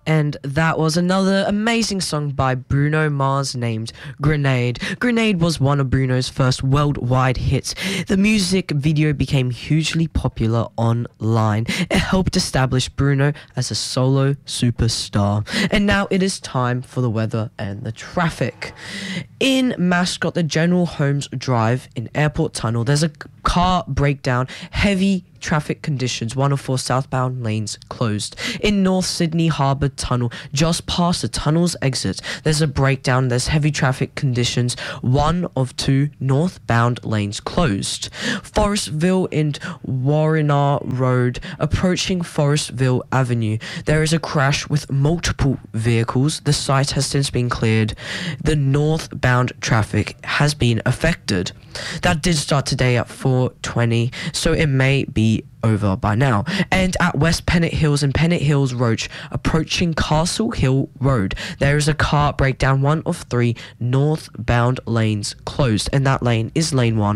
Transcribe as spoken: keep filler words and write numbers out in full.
And that was another amazing song by Bruno Mars named Grenade. Grenade was one of Bruno's first worldwide hits. The music video became hugely popular online. It helped establish Bruno as a solo superstar. And now it is time for the weather and the traffic. In Mascot, the General Holmes Drive in Airport Tunnel, there's a car breakdown, heavy traffic conditions, one of four southbound lanes closed. In North Sydney Harbour Tunnel, just past the tunnel's exit, there's a breakdown, there's heavy traffic conditions, one of two northbound lanes closed. Forestville in Warriner Road, approaching Forestville Avenue, there is a crash with multiple vehicles. The site has since been cleared. The northbound traffic has been affected. That did start today at four twenty, so it may be over by now. And at West Pennant Hills and Pennant Hills Roach, approaching Castle Hill Road, there is a car breakdown, one of three northbound lanes closed, and that lane is lane one.